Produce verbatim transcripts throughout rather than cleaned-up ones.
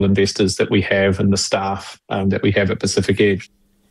investors that we have and the staff um, that we have at Pacific Edge.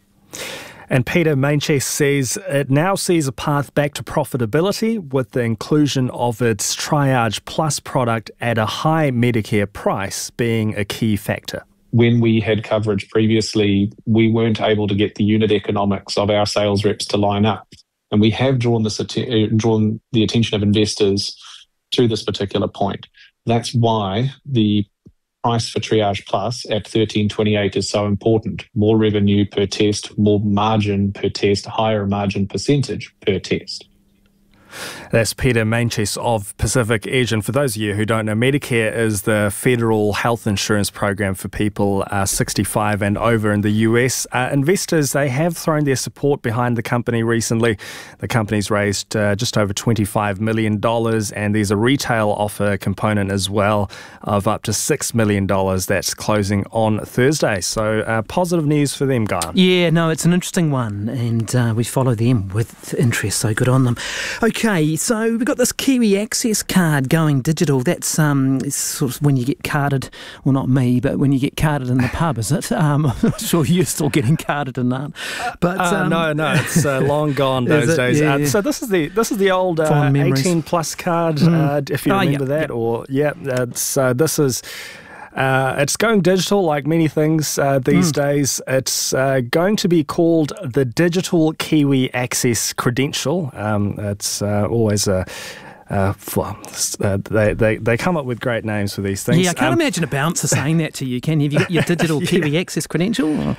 And Peter Mainchess says it now sees a path back to profitability with the inclusion of its Triage Plus product at a high Medicare price being a key factor. When we had coverage previously, we weren't able to get the unit economics of our sales reps to line up. And we have drawn this att- drawn the attention of investors to this particular point. That's why the price for Triage Plus at thirteen twenty-eight is so important. More revenue per test, more margin per test, higher margin percentage per test. That's Peter Mainchess of Pacific Edge. And for those of you who don't know, Medicare is the federal health insurance program for people uh, sixty-five and over in the U S. Uh, investors, they have thrown their support behind the company recently. The company's raised uh, just over twenty-five million dollars, and there's a retail offer component as well of up to six million dollars that's closing on Thursday. So uh, positive news for them, Guy. Yeah, no, it's an interesting one, and uh, we follow them with interest, so good on them. Okay, so we've got this Kiwi Access card going digital. That's um, it's sort of when you get carded, well, not me, but when you get carded in the pub, is it? Um, I'm not sure you're still getting carded in that. But uh, um, no, no, it's uh, long gone those it? days. Yeah, uh, yeah. So this is the this is the old uh, eighteen plus card, Mm. uh, if you Oh, remember yeah, that, yeah. or yeah. Uh, so this is. Uh, it's going digital like many things uh, these mm. days. It's uh, going to be called the Digital Kiwi Access Credential. Um, it's uh, always a... Uh, for, uh, they, they they come up with great names for these things. Yeah, I can't um, imagine a bouncer saying that to you, can you? Have you got your Digital yeah. Kiwi Access Credential? Or?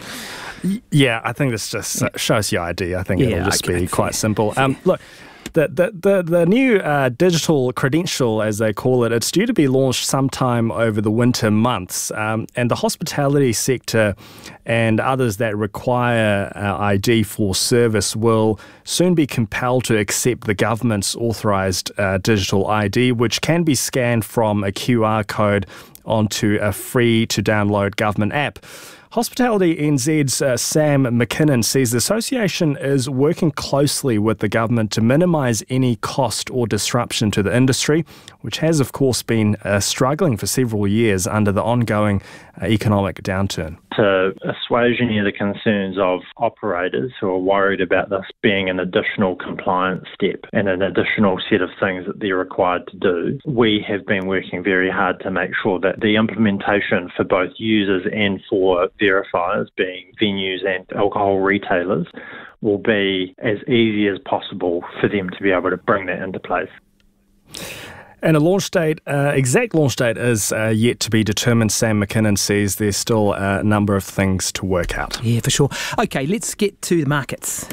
Yeah, I think this just uh, shows your I D. I think Yeah, it'll just okay, be quite fair, simple. fair. Um, look, the the the, the new uh, digital credential, as they call it, it's due to be launched sometime over the winter months, um, and the hospitality sector and others that require uh, I D for service will soon be compelled to accept the government's authorised uh, digital I D, which can be scanned from a Q R code onto a free-to-download government app. Hospitality N Z's uh, Sam McKinnon says the association is working closely with the government to minimise any cost or disruption to the industry, which has, of course, been uh, struggling for several years under the ongoing uh, economic downturn. To assuage any of the concerns of operators who are worried about this being an additional compliance step and an additional set of things that they're required to do, we have been working very hard to make sure that the implementation for both users and for verifiers, being venues and alcohol retailers, will be as easy as possible for them to be able to bring that into place. And a launch date, uh, exact launch date is uh, yet to be determined. Sam McKinnon says there's still a number of things to work out. Yeah, for sure. Okay, let's get to the markets.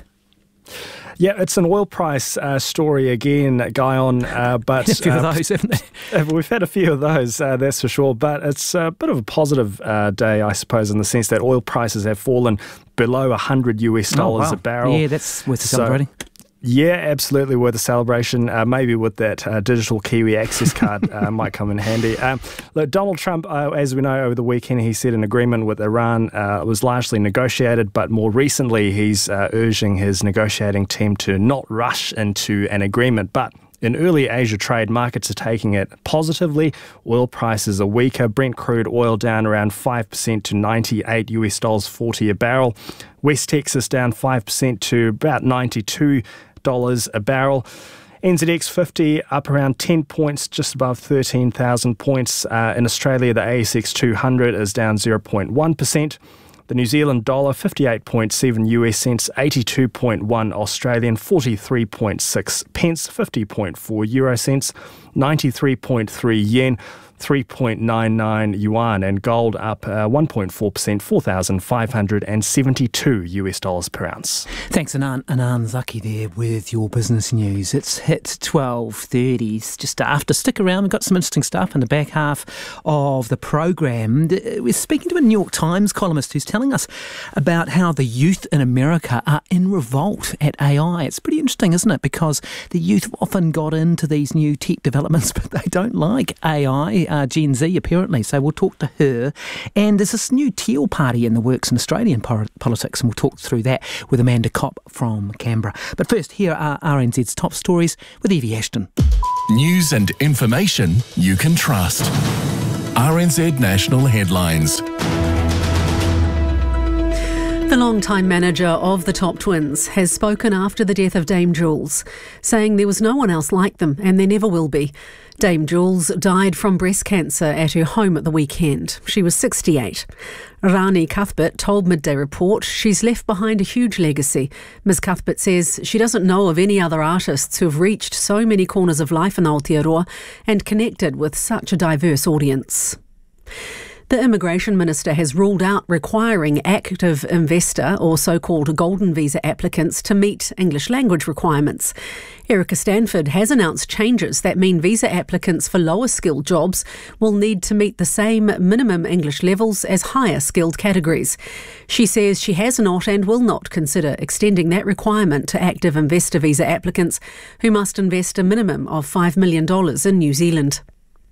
Yeah, it's an oil price uh, story again, Guyon, uh, but... a few uh, of those, haven't they? We've had a few of those, uh, that's for sure, but it's a bit of a positive uh, day, I suppose, in the sense that oil prices have fallen below one hundred US dollars oh, wow. a barrel. Yeah, that's worth So, celebrating. Yeah, absolutely worth a celebration. Uh, maybe with that uh, digital Kiwi Access card uh, might come in handy. Um, look, Donald Trump, uh, as we know, over the weekend he said an agreement with Iran uh, was largely negotiated, but more recently he's uh, urging his negotiating team to not rush into an agreement. But in early Asia trade, markets are taking it positively. Oil prices are weaker. Brent crude oil down around five percent to ninety-eight US dollars forty a barrel. West Texas down five percent to about ninety-two dollars a barrel. N Z X fifty up around ten points, just above thirteen thousand points. Uh, in Australia, the A S X two hundred is down zero point one percent. The New Zealand dollar, fifty-eight point seven US cents, eighty-two point one Australian, forty-three point six pence, fifty point four euro cents, ninety-three point three yen, three point nine nine yuan, and gold up uh, one point four percent, four thousand five hundred seventy-two US dollars per ounce. Thanks, Anand, Anand Zaki there with your business news. It's hit twelve thirty just after. Stick around, we've got some interesting stuff in the back half of the program. We're speaking to a New York Times columnist who's telling us about how the youth in America are in revolt at A I. It's pretty interesting, isn't it? Because the youth have often got into these new tech developments, but they don't like A I. Uh, Gen Z apparently, so we'll talk to her. And there's this new Teal Party in the works in Australian po- politics, and we'll talk through that with Amanda Kopp from Canberra. But first, here are R N Z's top stories with Evie Ashton. News and information you can trust. R N Z National Headlines. The long-time manager of the Top Twins has spoken after the death of Dame Jules, saying there was no one else like them and there never will be. Dame Jules died from breast cancer at her home at the weekend. She was sixty-eight. Rani Cuthbert told Midday Report she's left behind a huge legacy. Miz Cuthbert says she doesn't know of any other artists who have reached so many corners of life in Aotearoa and connected with such a diverse audience. The Immigration Minister has ruled out requiring active investor or so-called golden visa applicants to meet English language requirements. Erica Stanford has announced changes that mean visa applicants for lower skilled jobs will need to meet the same minimum English levels as higher skilled categories. She says she has not and will not consider extending that requirement to active investor visa applicants who must invest a minimum of five million dollars in New Zealand.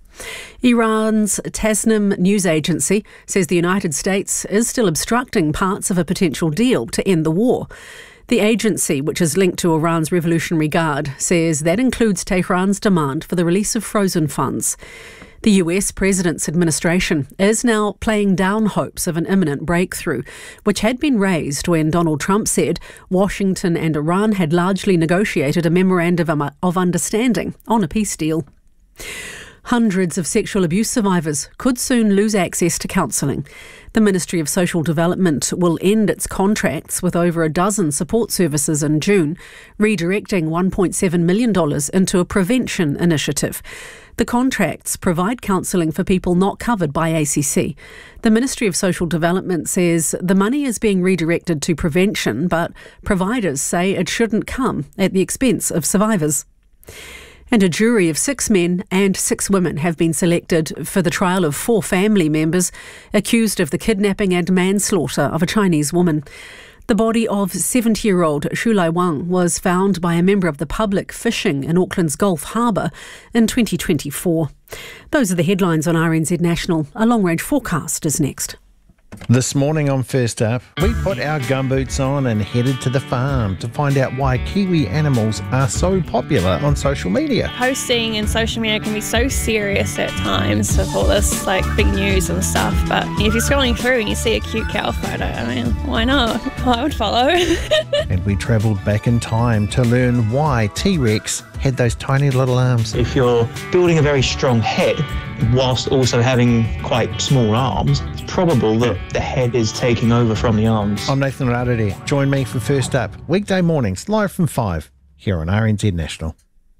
Iran's Tasnim news agency says the United States is still obstructing parts of a potential deal to end the war. The agency, which is linked to Iran's Revolutionary Guard, says that includes Tehran's demand for the release of frozen funds. The U S president's administration is now playing down hopes of an imminent breakthrough, which had been raised when Donald Trump said Washington and Iran had largely negotiated a memorandum of understanding on a peace deal. Hundreds of sexual abuse survivors could soon lose access to counselling. The Ministry of Social Development will end its contracts with over a dozen support services in June, redirecting one point seven million dollars into a prevention initiative. The contracts provide counselling for people not covered by A C C. The Ministry of Social Development says the money is being redirected to prevention, but providers say it shouldn't come at the expense of survivors. And a jury of six men and six women have been selected for the trial of four family members accused of the kidnapping and manslaughter of a Chinese woman. The body of seventy-year-old Shu Lai Wang was found by a member of the public fishing in Auckland's Gulf Harbour in twenty twenty-four. Those are the headlines on R N Z National. A long-range forecast is next. This morning on First Up, we put our gumboots on and headed to the farm to find out why Kiwi animals are so popular on social media. Posting in social media can be so serious at times with all this like big news and stuff, but if you're scrolling through and you see a cute cow photo, I mean, why not? I would follow. And we travelled back in time to learn why T-Rex had those tiny little arms. If you're building a very strong head whilst also having quite small arms, it's probable that the head is taking over from the arms. I'm Nathan Rarere. Join me for First Up, weekday mornings, live from five, here on R N Z National.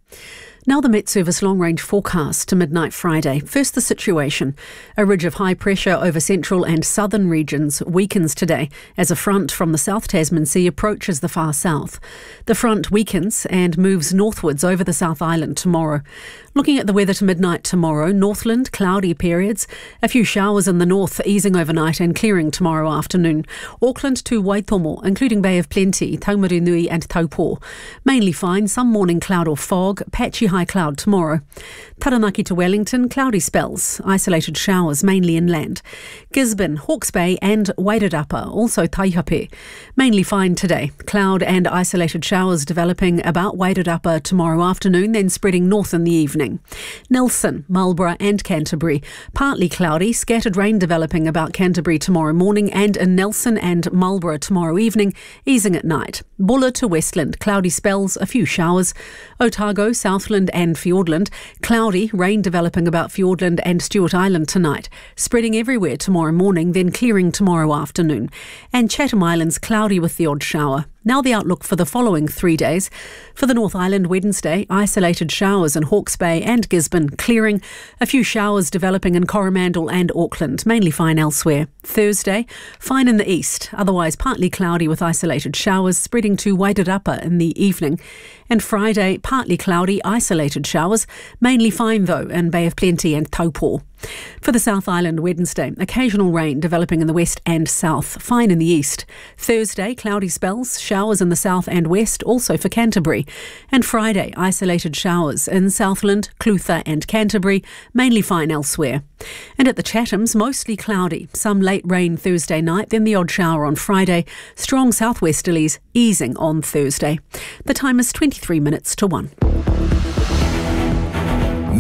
Now the Met Service long-range forecast to midnight Friday. First, the situation. A ridge of high pressure over central and southern regions weakens today as a front from the South Tasman Sea approaches the far south. The front weakens and moves northwards over the South Island tomorrow. Looking at the weather to midnight tomorrow, Northland, cloudy periods, a few showers in the north easing overnight and clearing tomorrow afternoon. Auckland to Waitomo, including Bay of Plenty, Taumarunui and Taupō. Mainly fine, some morning cloud or fog, patchy high cloud tomorrow. Taranaki to Wellington, cloudy spells, isolated showers mainly inland. Gisborne, Hawke's Bay and Wairarapa, also Taihape. Mainly fine today, cloud and isolated showers developing about Wairarapa tomorrow afternoon, then spreading north in the evening. Nelson, Marlborough and Canterbury, partly cloudy, scattered rain developing about Canterbury tomorrow morning and in Nelson and Marlborough tomorrow evening, easing at night. Buller to Westland, cloudy spells, a few showers. Otago, Southland and Fiordland, cloudy, rain developing about Fiordland and Stewart Island tonight, spreading everywhere tomorrow morning, then clearing tomorrow afternoon. And Chatham Islands, cloudy with the odd shower. Now the outlook for the following three days. For the North Island, Wednesday, isolated showers in Hawke's Bay and Gisborne, clearing. A few showers developing in Coromandel and Auckland, mainly fine elsewhere. Thursday, fine in the east, otherwise partly cloudy with isolated showers, spreading to Wairarapa in the evening. And Friday, partly cloudy, isolated showers, mainly fine though in Bay of Plenty and Taupō. For the South Island, Wednesday, occasional rain developing in the west and south, fine in the east. Thursday, cloudy spells, showers in the south and west, also for Canterbury. And Friday, isolated showers in Southland, Clutha and Canterbury, mainly fine elsewhere. And at the Chathams, mostly cloudy, some late rain Thursday night, then the odd shower on Friday, strong southwesterlies easing on Thursday. The time is twenty-three minutes to one.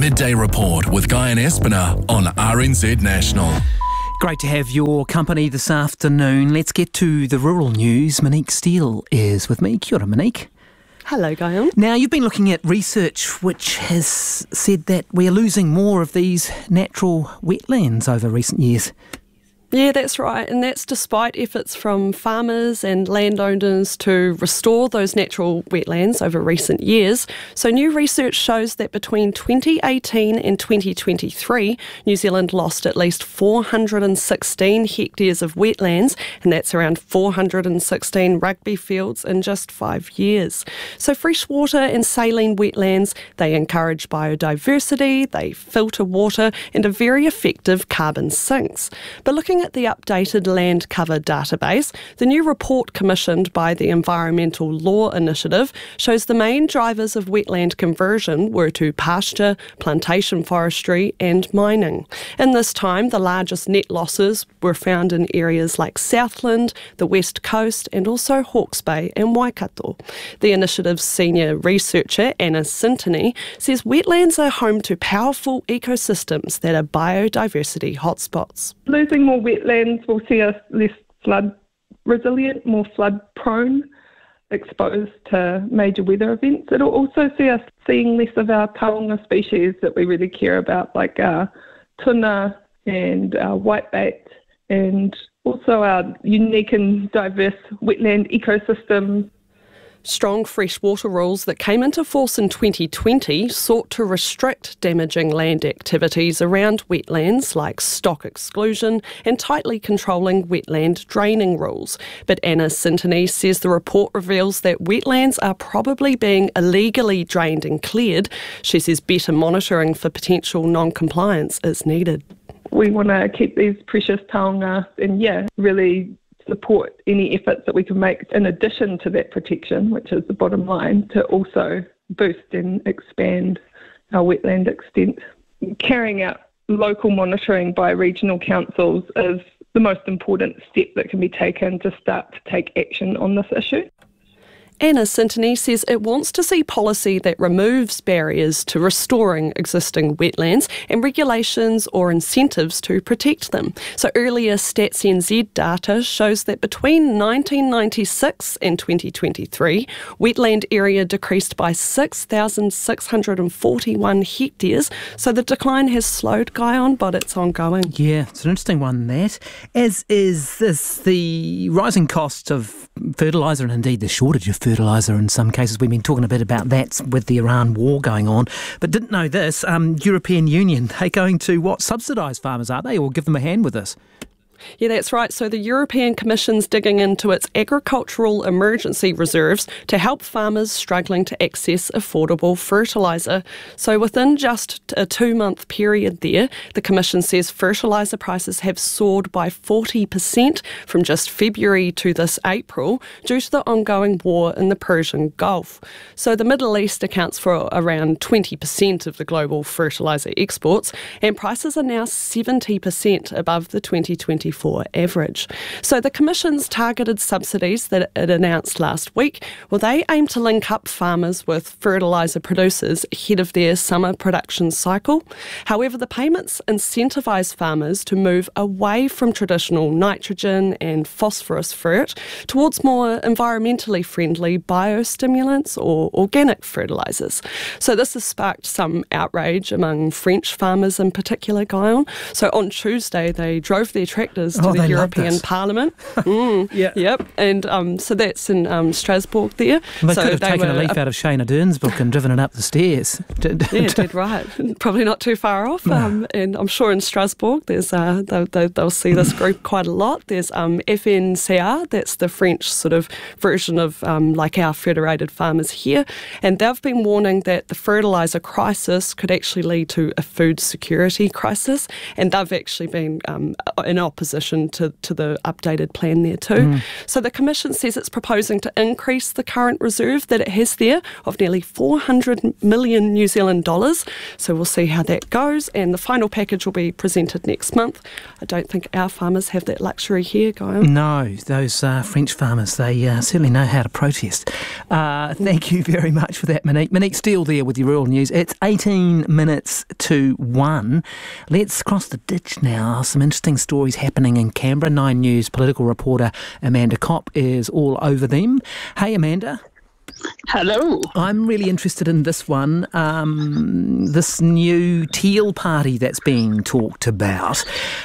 Midday Report with Guy and Espiner on R N Z National. Great to have your company this afternoon. Let's get to the rural news. Monique Steele is with me. Kia ora, Monique. Hello, Guyon. Now, you've been looking at research which has said that we're losing more of these natural wetlands over recent years. Yeah, that's right, and that's despite efforts from farmers and landowners to restore those natural wetlands over recent years. So new research shows that between twenty eighteen and twenty twenty-three, New Zealand lost at least four hundred sixteen hectares of wetlands, and that's around four hundred sixteen rugby fields in just five years. So freshwater and saline wetlands, they encourage biodiversity, they filter water, and are very effective carbon sinks. But looking at the updated land cover database, the new report commissioned by the Environmental Law Initiative shows the main drivers of wetland conversion were to pasture, plantation forestry and mining. In this time, the largest net losses were found in areas like Southland, the West Coast and also Hawke's Bay and Waikato. The initiative's senior researcher, Anna Sintony, says wetlands are home to powerful ecosystems that are biodiversity hotspots. Losing more wetlands will see us less flood resilient, more flood prone, exposed to major weather events. It'll also see us seeing less of our taonga species that we really care about, like our tuna and our whitebait, and also our unique and diverse wetland ecosystem. Strong freshwater rules that came into force in twenty twenty sought to restrict damaging land activities around wetlands like stock exclusion and tightly controlling wetland draining rules. But Anna Sintony says the report reveals that wetlands are probably being illegally drained and cleared. She says better monitoring for potential non-compliance is needed. We want to keep these precious taonga and, yeah, really support any efforts that we can make in addition to that protection, which is the bottom line, to also boost and expand our wetland extent. Carrying out local monitoring by regional councils is the most important step that can be taken to start to take action on this issue. Anna Sintony says it wants to see policy that removes barriers to restoring existing wetlands and regulations or incentives to protect them. So earlier Stats N Z data shows that between nineteen ninety-six and twenty twenty-three, wetland area decreased by six thousand six hundred forty-one hectares. So the decline has slowed, Guyon, but it's ongoing. Yeah, it's an interesting one, that. As is this, the rising cost of fertiliser and indeed the shortage of fertiliser in some cases. We've been talking a bit about that with the Iran war going on, but didn't know this. Um, European Union, they're going to, what, subsidise farmers, are they, or give them a hand with this? Yeah, that's right. So the European Commission's digging into its agricultural emergency reserves to help farmers struggling to access affordable fertiliser. So within just a two-month period there, the Commission says fertiliser prices have soared by forty percent from just February to this April due to the ongoing war in the Persian Gulf. So the Middle East accounts for around twenty percent of the global fertiliser exports, and prices are now seventy percent above the twenty twenty-four average. So the Commission's targeted subsidies that it announced last week, well, they aim to link up farmers with fertiliser producers ahead of their summer production cycle. However, the payments incentivise farmers to move away from traditional nitrogen and phosphorus fert towards more environmentally friendly biostimulants or organic fertilisers. So this has sparked some outrage among French farmers in particular, Guyon. So on Tuesday, they drove their tractors to oh, the European Parliament. Mm, yeah. Yep. And um, so that's in um, Strasbourg there. Well, they so could have they taken were, a leaf uh, out of Shane Ardern's book and driven it up the stairs. Yeah, did right. Probably not too far off. No. Um, and I'm sure in Strasbourg, there's uh, they'll, they'll, they'll see this group quite a lot. There's um, F N C R, that's the French sort of version of um, like our Federated Farmers here. And they've been warning that the fertiliser crisis could actually lead to a food security crisis. And they've actually been um, in opposition opposition to, to the updated plan there too. Mm. So the Commission says it's proposing to increase the current reserve that it has there of nearly four hundred million New Zealand dollars. So we'll see how that goes, and the final package will be presented next month. I don't think our farmers have that luxury here, Guy. No, those uh, French farmers, they uh, certainly know how to protest. Uh, thank you very much for that, Monique. Monique Steele there with your rural news. It's eighteen minutes to one. Let's cross the ditch now. Some interesting stories happening in Canberra. Nine News political reporter Amanda Kopp is all over them. Hey, Amanda. Hello. I'm really interested in this one, um, this new Teal party that's being talked about.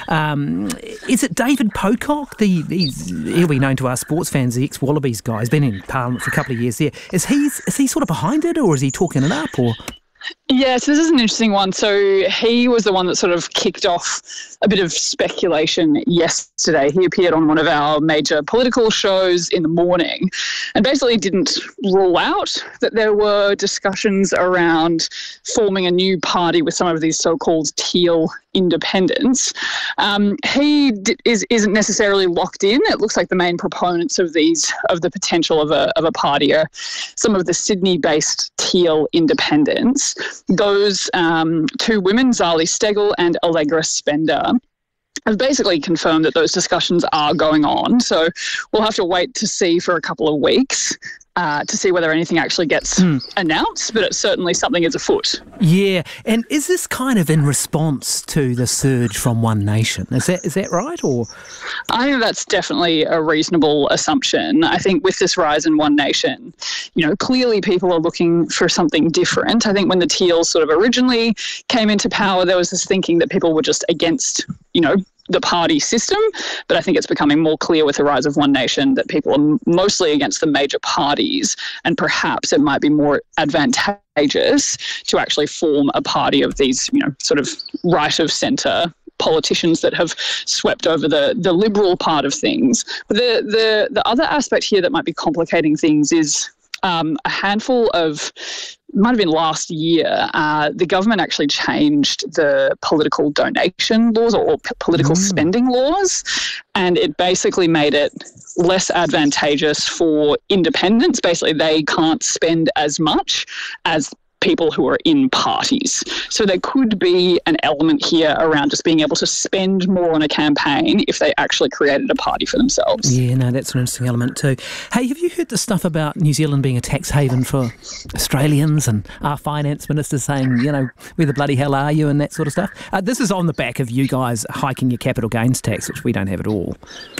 Um, is it David Pocock? The, he's, he'll be known to our sports fans, the ex-Wallabies guy. He's been in Parliament for a couple of years there. Is he, is he sort of behind it, or is he talking it up? Or Yeah, so this is an interesting one. So he was the one that sort of kicked off a bit of speculation yesterday. He appeared on one of our major political shows in the morning and basically didn't rule out that there were discussions around forming a new party with some of these so-called Teal independents. Um, he d- is, isn't necessarily locked in. It looks like the main proponents of these, of the potential of a, of a party are some of the Sydney-based Teal independents. Those um, two women, Zali Steggall and Allegra Spender, have basically confirmed that those discussions are going on. So we'll have to wait to see for a couple of weeks uh, to see whether anything actually gets mm. announced, but it's certainly something is afoot. Yeah, and is this kind of in response to the surge from One Nation? Is that is that right? Or I think that's definitely a reasonable assumption. I think with this rise in One Nation, you know, clearly people are looking for something different. I think when the Teals sort of originally came into power, there was this thinking that people were just against, you know, the party system, but I think it's becoming more clear with the rise of One Nation that people are mostly against the major parties, and perhaps it might be more advantageous to actually form a party of these, you know, sort of right of centre politicians that have swept over the, the liberal part of things. But the, the, the other aspect here that might be complicating things is um, a handful of might have been last year, uh, the government actually changed the political donation laws or p- political mm. spending laws, and it basically made it less advantageous for independents. Basically, they can't spend as much as people who are in parties. So there could be an element here around just being able to spend more on a campaign if they actually created a party for themselves. Yeah, no, that's an interesting element too. Hey, have you heard the stuff about New Zealand being a tax haven for Australians and our finance minister saying, you know, where the bloody hell are you and that sort of stuff? Uh, this is on the back of you guys hiking your capital gains tax, which we don't have at all.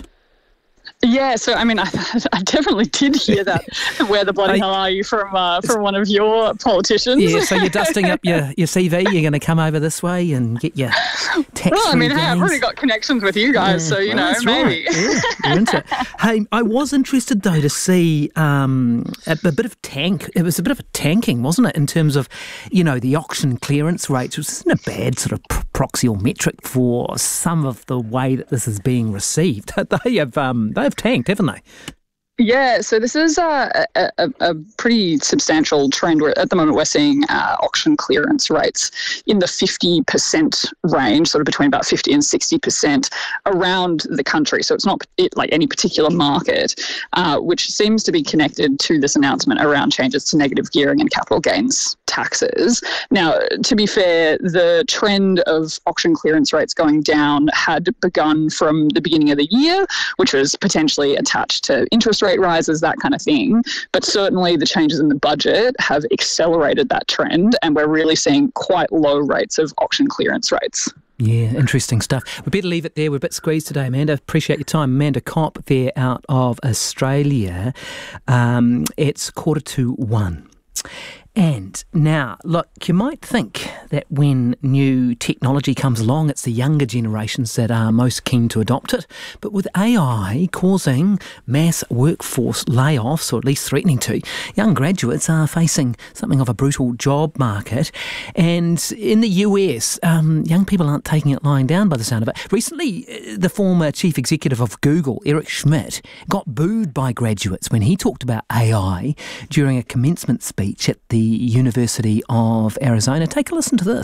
Yeah, so I mean, I, I definitely did hear that. Where the bloody hell are you from? Uh, from one of your politicians? Yeah, so you're dusting up your, your C V. You're going to come over this way and get your tax. Well, I mean, gains. hey, I've already got connections with you guys, yeah, so you well, know, maybe. Right. Yeah, you're into it. Hey, I was interested though to see um, a, a bit of tank. It was a bit of a tanking, wasn't it, in terms of, you know, the auction clearance rates, which isn't a bad sort of pr- proxy or metric for some of the way that this is being received. They have um, they have tanked, haven't they? Yeah, so this is a, a, a pretty substantial trend. Where at the moment we're seeing uh, auction clearance rates in the fifty percent range, sort of between about fifty and sixty percent around the country. So it's not it, like any particular market, uh, which seems to be connected to this announcement around changes to negative gearing and capital gains taxes. Now, to be fair, the trend of auction clearance rates going down had begun from the beginning of the year, which was potentially attached to interest rate rises, that kind of thing. But certainly the changes in the budget have accelerated that trend, and we're really seeing quite low rates of auction clearance rates. Yeah, interesting stuff. We better leave it there. We're a bit squeezed today, Amanda. Appreciate your time. Amanda Kopp there out of Australia. Um, it's quarter to one. And now, look, you might think that when new technology comes along, it's the younger generations that are most keen to adopt it. But with A I causing mass workforce layoffs, or at least threatening to, young graduates are facing something of a brutal job market. And in the U S, um, young people aren't taking it lying down by the sound of it. Recently, the former chief executive of Google, Eric Schmidt, got booed by graduates when he talked about A I during a commencement speech at the University of Arizona. Take a listen to this.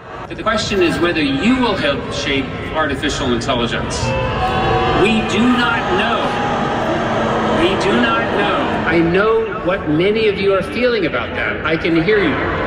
The question is whether you will help shape artificial intelligence. We do not know. We do not know. I know what many of you are feeling about that. I can hear you.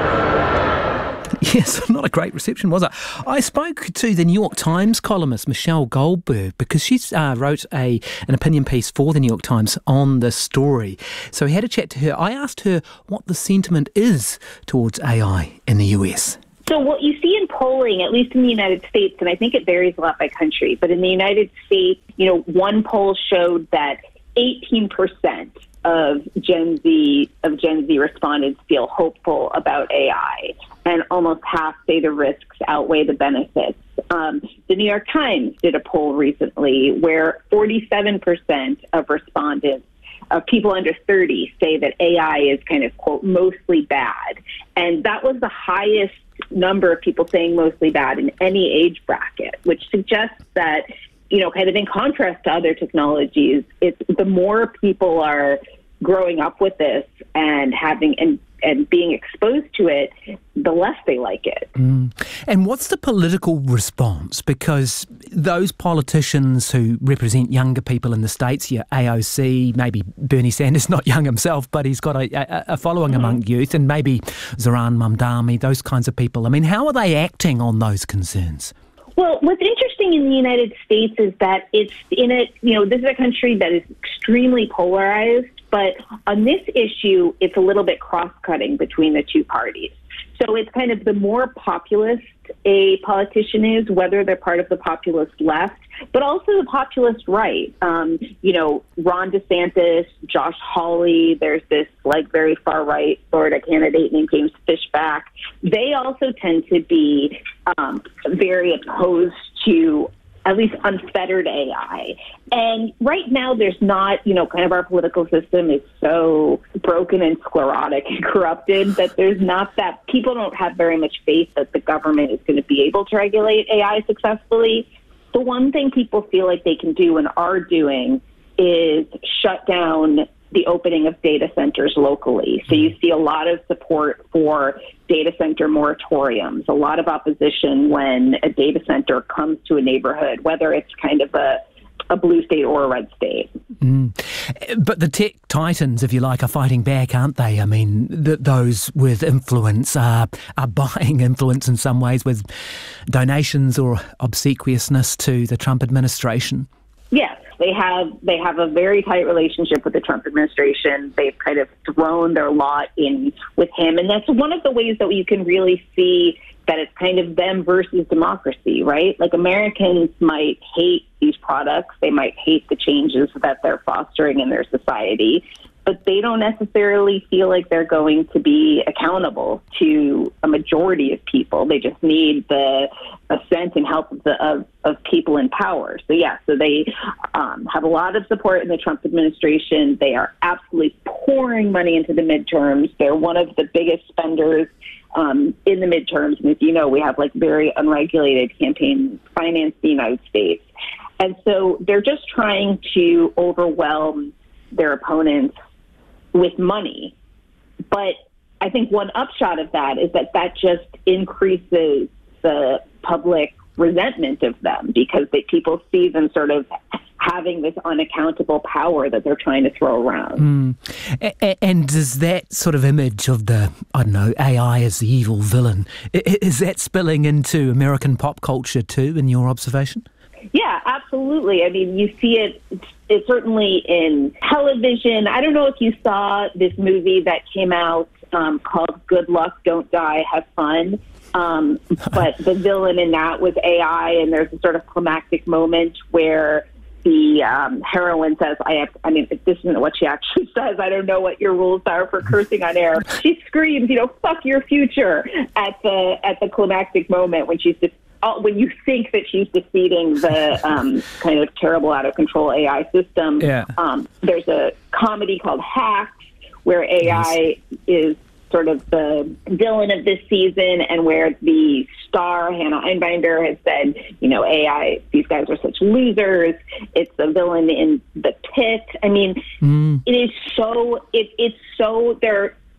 Yes, not a great reception, was it? I spoke to the New York Times columnist Michelle Goldberg because she uh, wrote a an opinion piece for the New York Times on this story. So we had a chat to her. I asked her what the sentiment is towards A I in the U S. So what you see in polling, at least in the United States, and I think it varies a lot by country, but in the United States, you know, one poll showed that eighteen percent of Gen Z of Gen Z respondents feel hopeful about A I, and almost half say the risks outweigh the benefits. Um, the New York Times did a poll recently where forty-seven percent of respondents, of people under thirty, say that A I is kind of, quote, mostly bad. And that was the highest number of people saying mostly bad in any age bracket, which suggests that, you know, kind of in contrast to other technologies, it's the more people are growing up with this and having and, and being exposed to it, the less they like it. Mm. And what's the political response? Because those politicians who represent younger people in the States, your A O C, maybe Bernie Sanders, not young himself, but he's got a, a, a following mm-hmm. among youth, and maybe Zoran Mamdani, those kinds of people. I mean, how are they acting on those concerns? Well, what's interesting in the United States is that it's in a, you know, this is a country that is extremely polarized, but on this issue, it's a little bit cross-cutting between the two parties. So it's kind of the more populist a politician is, whether they're part of the populist left, but also the populist right. Um, you know, Ron DeSantis, Josh Hawley, there's this like very far right Florida candidate named James Fishback. They also tend to be um, very opposed to at least unfettered A I. And right now there's not, you know, kind of our political system is so broken and sclerotic and corrupted that there's not that, people don't have very much faith that the government is going to be able to regulate A I successfully. The one thing people feel like they can do and are doing is shut down the opening of data centers locally. So you see a lot of support for data center moratoriums, a lot of opposition when a data center comes to a neighborhood, whether it's kind of a, a blue state or a red state. Mm. But the tech titans, if you like, are fighting back, aren't they? I mean, th- those with influence are, are buying influence in some ways with donations or obsequiousness to the Trump administration. Yes. They have they have a very tight relationship with the Trump administration. They've kind of thrown their lot in with him. And that's one of the ways that you can really see that it's kind of them versus democracy, right? Like Americans might hate these products. They might hate the changes that they're fostering in their society, but they don't necessarily feel like they're going to be accountable to a majority of people. They just need the assent and help of, the, of, of people in power. So, yeah, so they um, have a lot of support in the Trump administration. They are absolutely pouring money into the midterms. They're one of the biggest spenders um, in the midterms. And as you know, we have like very unregulated campaign finance in the United States. And so they're just trying to overwhelm their opponents with money. But I think one upshot of that is that that just increases the public resentment of them because they, people see them sort of having this unaccountable power that they're trying to throw around. Mm. A- and does that sort of image of the, I don't know, A I as the evil villain, is that spilling into American pop culture too, in your observation? Yeah, absolutely. I mean, you see it, it's certainly in television. I don't know if you saw this movie that came out um, called Good Luck, Don't Die, Have Fun. Um, but the villain in that was A I, and there's a sort of climactic moment where the um, heroine says, I have, I mean, this isn't what she actually says. I don't know what your rules are for cursing on air. She screams, you know, fuck your future at the at the climactic moment when she's just, when you think that she's defeating the um, kind of terrible, out of control A I system. Yeah. Um, there's a comedy called Hacks where A I yes. is sort of the villain of this season, and where the star, Hannah Einbinder, has said, you know, A I, these guys are such losers. It's the villain in The Pit. I mean, mm. it is so, it, it's so, there,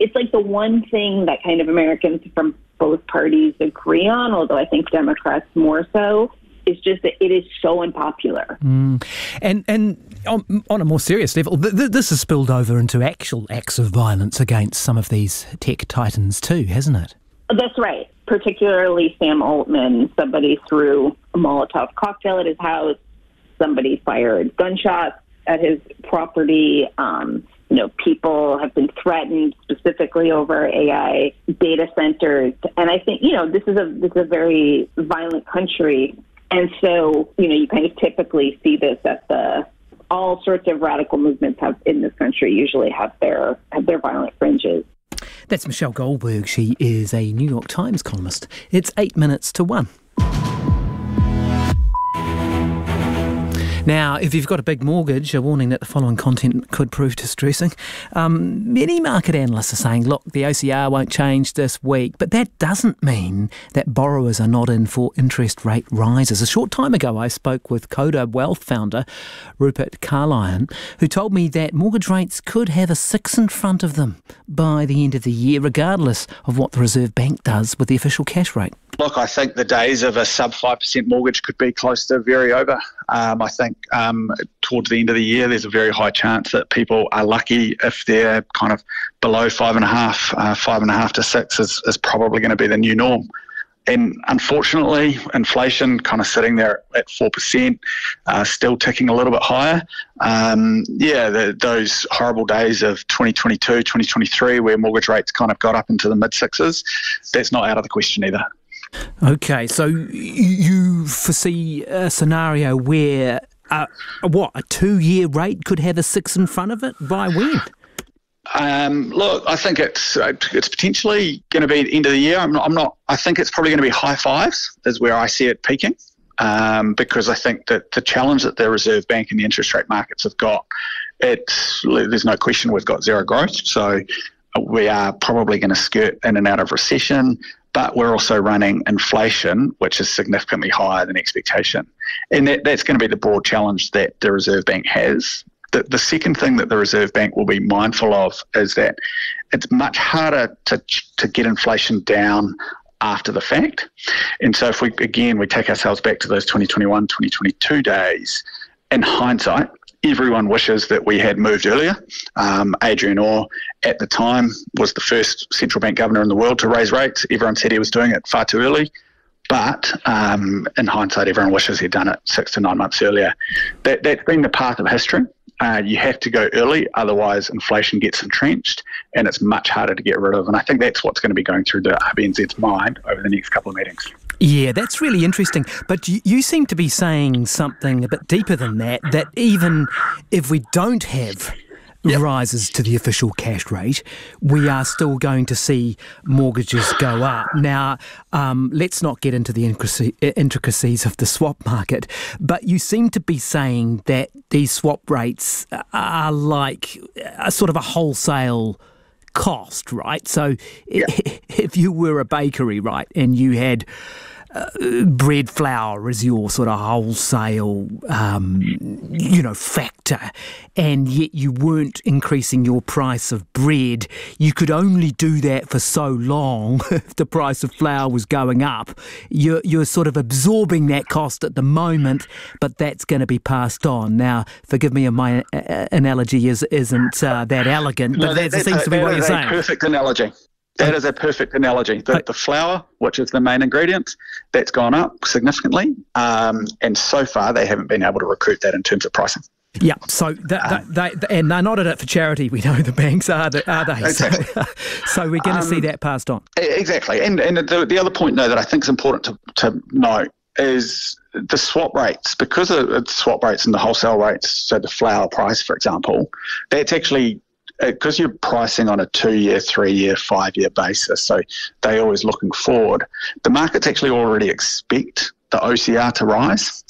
it's like the one thing that kind of Americans from both parties agree on, although I think Democrats more so, is just that it is so unpopular. Mm. And and on, on a more serious level, th- th- this has spilled over into actual acts of violence against some of these tech titans too, hasn't it? That's right. Particularly Sam Altman, somebody threw a Molotov cocktail at his house, somebody fired gunshots at his property. Um, you know, people have been threatened specifically over A I data centers. And I think, you know, this is a this is a very violent country. And so, you know, you kind of typically see this at the, all sorts of radical movements have in this country usually have their have their violent fringes. That's Michelle Goldberg. She is a New York Times columnist. It's eight minutes to one. Now, if you've got a big mortgage, a warning that the following content could prove distressing. Um, many market analysts are saying, look, the O C R won't change this week, but that doesn't mean that borrowers are not in for interest rate rises. A short time ago, I spoke with Coda Wealth founder Rupert Carlyon, who told me that mortgage rates could have a six in front of them by the end of the year, regardless of what the Reserve Bank does with the official cash rate. Look, I think the days of a sub five percent mortgage could be close to very over. Um, I think um, towards the end of the year, there's a very high chance that people are lucky if they're kind of below five and a half, uh, five and a half to six is, is probably going to be the new norm. And unfortunately, inflation kind of sitting there at four percent, uh, still ticking a little bit higher. Um, yeah, the, those horrible days of twenty twenty-two, twenty twenty-three, where mortgage rates kind of got up into the mid sixes, that's not out of the question either. Okay, so you foresee a scenario where, uh, what, a two-year rate could have a six in front of it? By when? Um, look, I think it's it's potentially going to be the end of the year. I'm not. I'm not. I think it's probably going to be high fives is where I see it peaking, um, because I think that the challenge that the Reserve Bank and the interest rate markets have got, it's there's no question we've got zero growth. So we are probably going to skirt in and out of recession. But we're also running inflation, which is significantly higher than expectation. And that, that's going to be the broad challenge that the Reserve Bank has. The, the second thing that the Reserve Bank will be mindful of is that it's much harder to to get inflation down after the fact. And so if we, again, we take ourselves back to those twenty twenty-one, twenty twenty-two days, in hindsight, everyone wishes that we had moved earlier. Um, Adrian Orr, at the time, was the first central bank governor in the world to raise rates. Everyone said he was doing it far too early. But um, in hindsight, everyone wishes he'd done it six to nine months earlier. That, that's been the path of history. Uh, you have to go early, otherwise inflation gets entrenched and it's much harder to get rid of. And I think that's what's going to be going through the R B N Z's mind over the next couple of meetings. Yeah, that's really interesting. But you, you seem to be saying something a bit deeper than that, that even if we don't have yep. rises to the official cash rate, we are still going to see mortgages go up. Now, um, let's not get into the intricacies of the swap market, but you seem to be saying that these swap rates are like a sort of a wholesale cost, right? So yeah. if you were a bakery, right, and you had uh, bread flour as your sort of wholesale, um, you know, factor, and yet you weren't increasing your price of bread, you could only do that for so long if the price of flour was going up. You're, you're sort of absorbing that cost at the moment, but that's going to be passed on. Now, forgive me if my uh, analogy is, isn't uh, that elegant, but no, that, that seems a, to be what you're saying. Perfect analogy. That is a perfect analogy. The, the flour, which is the main ingredient, that's gone up significantly, um, and so far they haven't been able to recoup that in terms of pricing. Yeah, so that, um, they, they, and they're not in it for charity. We know the banks are, are they? Exactly. So, so we're going to um, see that passed on. Exactly. And and the, the other point, though, that I think is important to, to note is the swap rates. Because of the swap rates and the wholesale rates, so the flour price, for example, that's actually because you're pricing on a two-year, three-year, five-year basis, so they're always looking forward, the markets actually already expect the O C R to rise.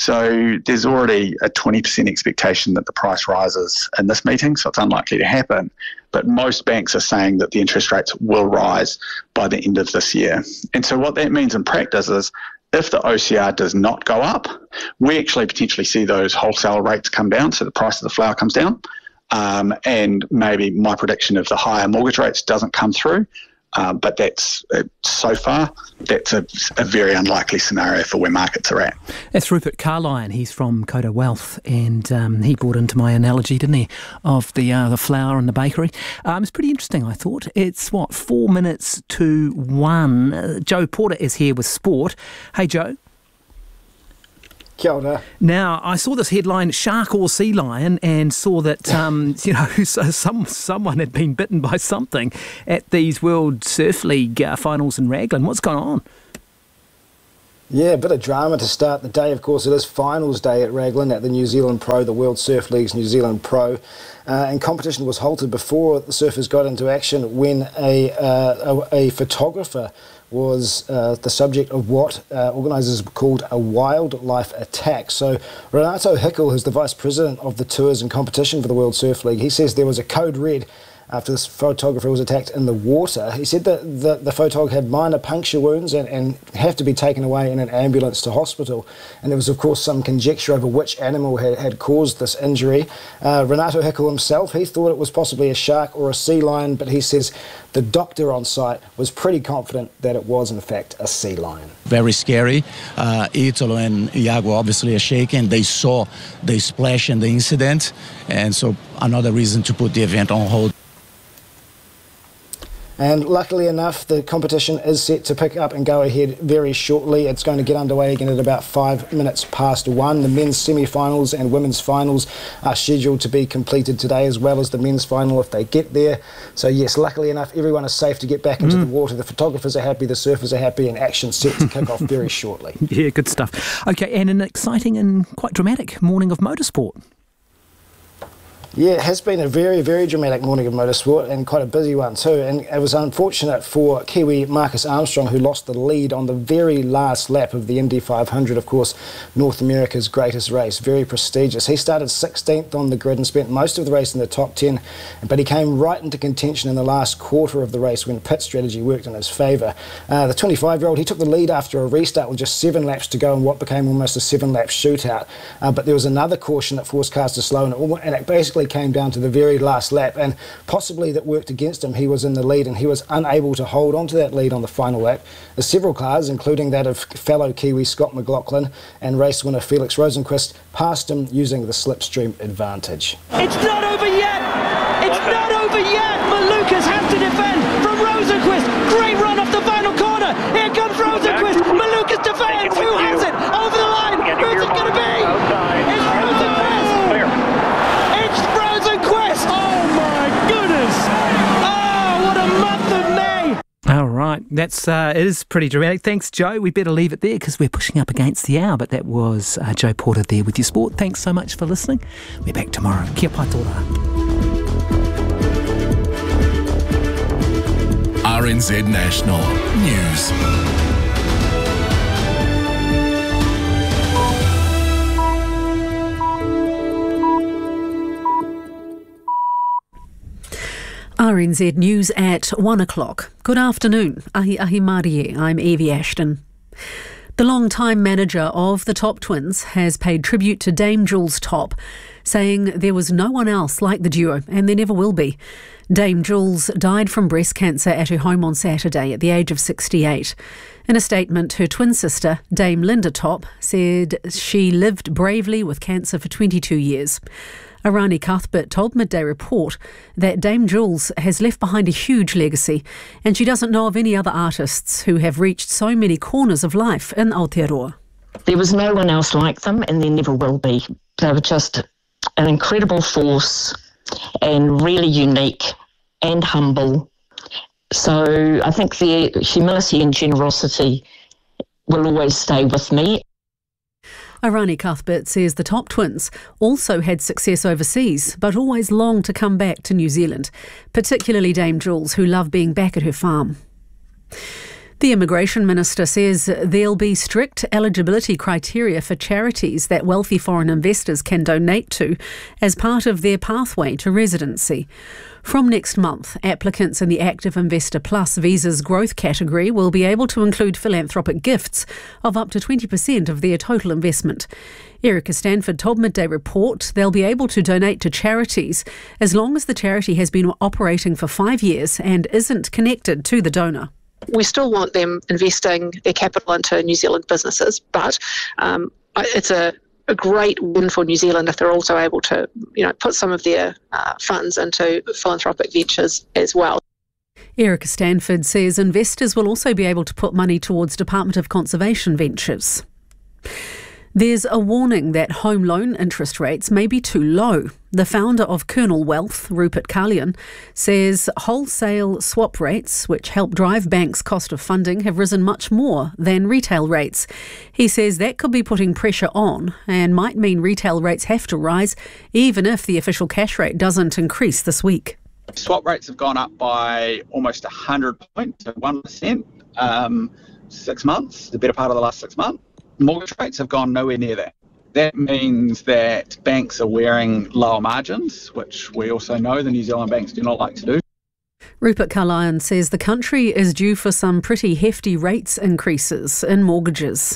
So there's already a twenty percent expectation that the price rises in this meeting, so it's unlikely to happen. But most banks are saying that the interest rates will rise by the end of this year. And so what that means in practice is if the O C R does not go up, we actually potentially see those wholesale rates come down, so the price of the flour comes down. um, and maybe my prediction of the higher mortgage rates doesn't come through. Um, but that's uh, so far, that's a, a very unlikely scenario for where markets are at. That's Rupert Carlyon. He's from Coda Wealth, and um, he brought into my analogy, didn't he, of the uh, the flour and the bakery. Um, it's pretty interesting, I thought. It's, what, four minutes to one. Uh, Joe Porter is here with sport. Hey, Joe. Kia ora. Now, I saw this headline, Shark or Sea Lion, and saw that, um, you know, so some someone had been bitten by something at these World Surf League uh, finals in Raglan. What's going on? Yeah, a bit of drama to start the day. Of course, it is finals day at Raglan at the New Zealand Pro, the World Surf League's New Zealand Pro. Uh, and competition was halted before the surfers got into action when a, uh, a, a photographer was uh, the subject of what uh, organisers called a wildlife attack. So Renato Hickel, who's the Vice President of the Tours and Competition for the World Surf League, he says there was a code red after this photographer was attacked in the water. He said that the, the photog had minor puncture wounds and, and have to be taken away in an ambulance to hospital. And there was, of course, some conjecture over which animal had, had caused this injury. Uh, Renato Hickel himself, he thought it was possibly a shark or a sea lion, but he says the doctor on site was pretty confident that it was, in fact, a sea lion. Very scary. Uh, Italo and Iago obviously are shaken. They saw the splash and the incident, and so another reason to put the event on hold. And luckily enough, the competition is set to pick up and go ahead very shortly. It's going to get underway again at about five minutes past one. The men's semi-finals and women's finals are scheduled to be completed today, as well as the men's final if they get there. So yes, luckily enough, everyone is safe to get back into mm. the water. The photographers are happy, the surfers are happy, and action set to kick off very shortly. Yeah, good stuff. Okay, and an exciting and quite dramatic morning of motorsport. Yeah, it has been a very, very dramatic morning of motorsport and quite a busy one too. And it was unfortunate for Kiwi Marcus Armstrong, who lost the lead on the very last lap of the Indy five hundred, of course, North America's greatest race. Very prestigious. He started sixteenth on the grid and spent most of the race in the top ten, but he came right into contention in the last quarter of the race when pit strategy worked in his favour. Uh, the twenty-five-year-old, he took the lead after a restart with just seven laps to go in what became almost a seven-lap shootout. Uh, but there was another caution that forced cars to slow, and it, and it basically came down to the very last lap, and possibly that worked against him. He was in the lead and he was unable to hold on to that lead on the final lap. As several cars, including that of fellow Kiwi Scott McLaughlin and race winner Felix Rosenqvist, passed him using the slipstream advantage. It's not over yet! It's not over yet! Malukas has to defend from Rosenqvist. Great run off the final corner. Here comes Rosenqvist. Malukas defends. Who has it? Over the line. Who's it going to be? It's Rosenqvist. It's Rosenqvist. Oh my goodness. Oh, what a month of May. All right, that's uh, it is pretty dramatic. Thanks, Joe. We better leave it there because we're pushing up against the hour. But that was uh, Joe Porter there with your sport. Thanks so much for listening. We're back tomorrow. Kia patora. R N Z National News. R N Z News at one o'clock. Good afternoon. Ahi ahi Mārie. I'm Evie Ashton. The long-time manager of the Top Twins has paid tribute to Dame Jules Top, saying there was no one else like the duo and there never will be. Dame Jules died from breast cancer at her home on Saturday at the age of sixty-eight. In a statement, her twin sister, Dame Linda Top, said she lived bravely with cancer for twenty-two years. Arani Cuthbert told Midday Report that Dame Jules has left behind a huge legacy and she doesn't know of any other artists who have reached so many corners of life in Aotearoa. There was no one else like them and there never will be. They were just an incredible force and really unique and humble. So I think their humility and generosity will always stay with me. Arani Cuthbert says the Top Twins also had success overseas, but always longed to come back to New Zealand, particularly Dame Jules, who loved being back at her farm. The Immigration Minister says there'll be strict eligibility criteria for charities that wealthy foreign investors can donate to as part of their pathway to residency. From next month, applicants in the Active Investor Plus Visas Growth category will be able to include philanthropic gifts of up to twenty percent of their total investment. Erica Stanford told Midday Report they'll be able to donate to charities as long as the charity has been operating for five years and isn't connected to the donor. We still want them investing their capital into New Zealand businesses, but um, it's a, a great win for New Zealand if they're also able to, you know, put some of their uh, funds into philanthropic ventures as well. Erica Stanford says investors will also be able to put money towards Department of Conservation ventures. There's a warning that home loan interest rates may be too low. The founder of Kernel Wealth, Rupert Kalyan, says wholesale swap rates, which help drive banks' cost of funding, have risen much more than retail rates. He says that could be putting pressure on and might mean retail rates have to rise, even if the official cash rate doesn't increase this week. Swap rates have gone up by almost one hundred points to one percent, um, six months, the better part of the last six months. Mortgage rates have gone nowhere near that. That means that banks are wearing lower margins, which we also know the New Zealand banks do not like to do. Rupert Kalyan says the country is due for some pretty hefty rates increases in mortgages.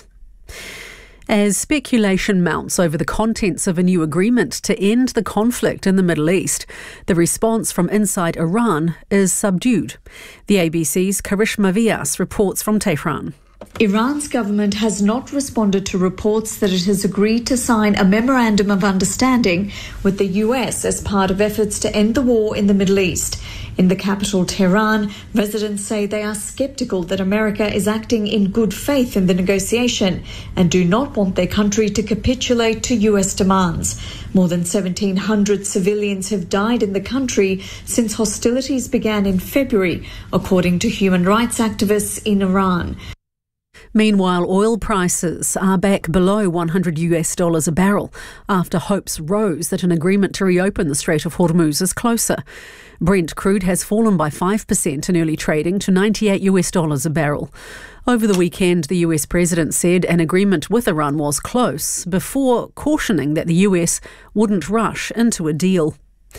As speculation mounts over the contents of a new agreement to end the conflict in the Middle East, the response from inside Iran is subdued. The A B C's Karishma Vyas reports from Tehran. Iran's government has not responded to reports that it has agreed to sign a memorandum of understanding with the U S as part of efforts to end the war in the Middle East. In the capital, Tehran, residents say they are sceptical that America is acting in good faith in the negotiation and do not want their country to capitulate to U S demands. More than seventeen hundred civilians have died in the country since hostilities began in February, according to human rights activists in Iran. Meanwhile, oil prices are back below one hundred US dollars a barrel after hopes rose that an agreement to reopen the Strait of Hormuz is closer. Brent crude has fallen by five percent in early trading to ninety-eight US dollars a barrel. Over the weekend, the U S president said an agreement with Iran was close before cautioning that the U S wouldn't rush into a deal.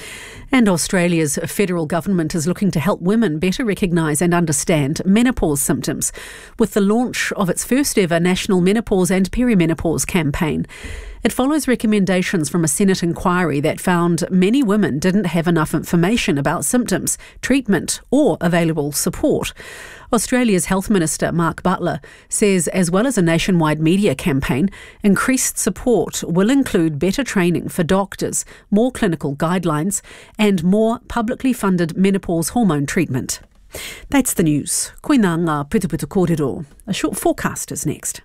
And Australia's federal government is looking to help women better recognise and understand menopause symptoms with the launch of its first ever national menopause and perimenopause campaign. It follows recommendations from a Senate inquiry that found many women didn't have enough information about symptoms, treatment or available support. Australia's Health Minister, Mark Butler, says as well as a nationwide media campaign, increased support will include better training for doctors, more clinical guidelines and more publicly funded menopause hormone treatment. That's the news. Koina ngā putuputu kōrero. A short forecast is next.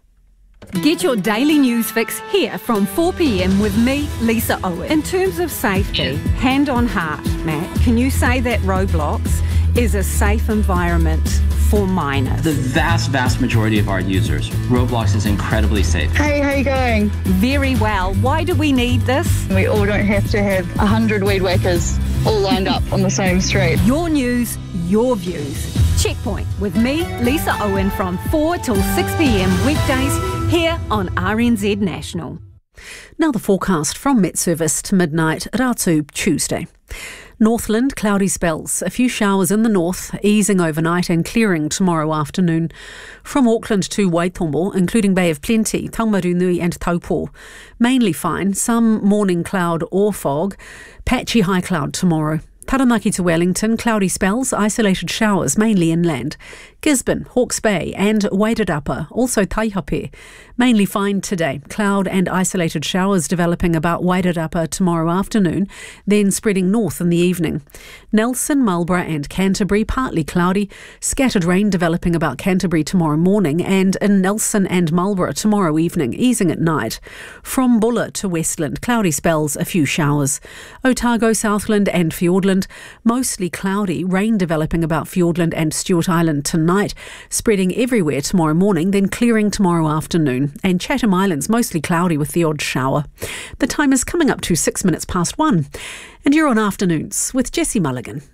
Get your daily news fix here from four p.m. with me, Lisa Owen. In terms of safety, hand on heart, Matt, can you say that Roblox is a safe environment for minors? The vast, vast majority of our users, Roblox is incredibly safe. Hey, how you going? Very well. Why do we need this? We all don't have to have a hundred weed whackers all lined up on the same street. Your news, your views. Checkpoint with me, Lisa Owen, from four till six p.m. weekdays here on R N Z National. Now the forecast from Met Service to midnight, Ratu Tuesday. Northland, cloudy spells. A few showers in the north, easing overnight and clearing tomorrow afternoon. From Auckland to Waitombo, including Bay of Plenty, Taumarunui and Taupo. Mainly fine, some morning cloud or fog. Patchy high cloud tomorrow. Taranaki to Wellington, cloudy spells, isolated showers, mainly inland. Gisborne, Hawke's Bay and Wairarapa, also Taihape. Mainly fine today, cloud and isolated showers developing about Wairarapa tomorrow afternoon, then spreading north in the evening. Nelson, Marlborough and Canterbury, partly cloudy, scattered rain developing about Canterbury tomorrow morning and in Nelson and Marlborough tomorrow evening, easing at night. From Buller to Westland, cloudy spells, a few showers. Otago, Southland and Fiordland, mostly cloudy, rain developing about Fiordland and Stewart Island tonight, spreading everywhere tomorrow morning, then clearing tomorrow afternoon. And Chatham Islands, mostly cloudy with the odd shower. The time is coming up to six minutes past one. And you're on Afternoons with Jessie Mulligan.